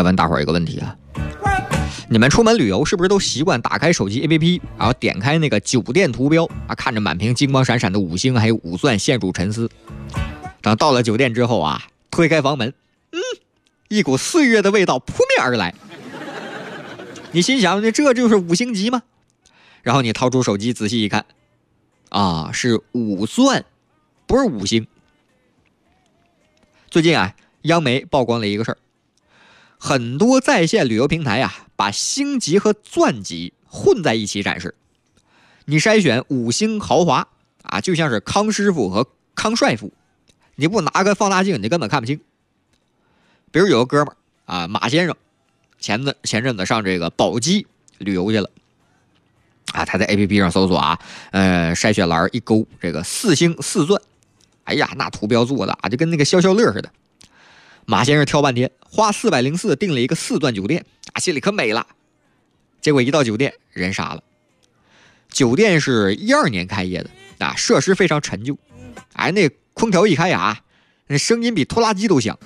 问大伙儿一个问题啊，你们出门旅游是不是都习惯打开手机 APP， 然后点开那个酒店图标啊，看着满屏金光闪闪的5星还有5钻，陷入沉思。等到了酒店之后啊，推开房门，一股岁月的味道扑面而来。你心想，这就是5星级吗？然后你掏出手机仔细一看，啊，是5钻，不是5星。最近啊，央媒曝光了一个事儿，很多在线旅游平台啊，把星级和钻级混在一起展示。你筛选5星豪华啊，就像是康师傅和康帅傅，你不拿个放大镜，你根本看不清。比如有个哥们儿啊，马先生，前阵子上这个宝鸡旅游去了啊，他在 APP 上搜索啊，筛选栏一勾，这个4星4钻，哎呀，那图标做的啊，就跟那个消消乐似的。马先生挑半天，花404订了一个4钻酒店啊，心里可美了。结果一到酒店，人傻了。酒店是12年开业的啊，设施非常陈旧，哎，那空调一开啊，那声音比拖拉机都响。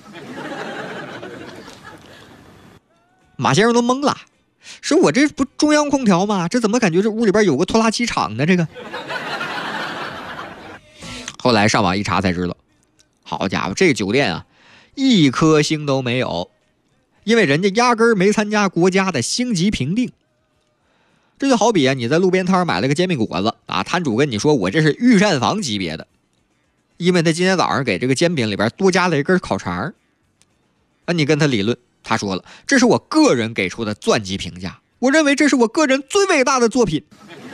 马先生都懵了，说我这不中央空调吗？这怎么感觉这屋里边有个拖拉机厂呢？这个。后来上网一查才知道，好家伙，这个酒店啊，1颗星都没有，因为人家压根儿没参加国家的星级评定。这就好比啊，你在路边摊买了个煎饼果子啊，摊主跟你说我这是御膳房级别的，因为他今天早上给这个煎饼里边多加了一根烤肠。那你跟他理论，他说了，这是我个人给出的钻级评价，我认为这是我个人最伟大的作品。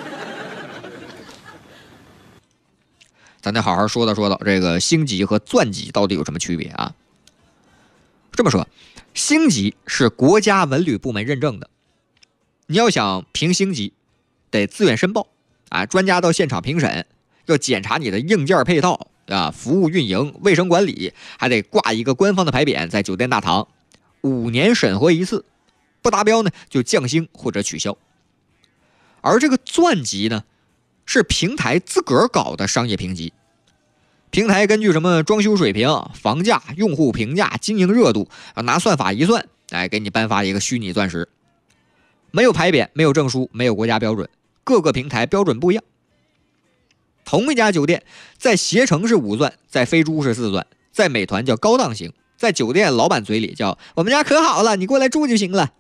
咱得好好说道这个星级和钻级到底有什么区别啊？这么说，星级是国家文旅部门认证的，你要想评星级，得自愿申报啊，专家到现场评审，要检查你的硬件配套啊、服务运营、卫生管理，还得挂一个官方的牌匾在酒店大堂，5年审核一次，不达标呢就降星或者取消。而这个钻级呢，是平台自个儿搞的商业评级，平台根据什么装修水平、房价、用户评价、经营热度拿算法一算，哎，给你颁发一个虚拟钻石。没有牌匾，没有证书，没有国家标准，各个平台标准不一样。同一家酒店，在携程是5钻，在飞猪是4钻，在美团叫高档型，在酒店老板嘴里叫我们家可好了，你过来住就行了。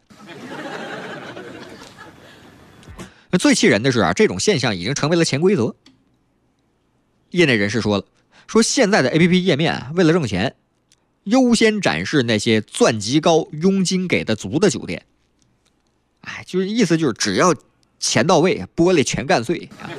最气人的是啊，这种现象已经成为了潜规则。业内人士说了，说现在的 APP 页面啊，为了挣钱，优先展示那些钻级高、佣金给的足的酒店。哎，就是意思就是只要钱到位，玻璃全干碎。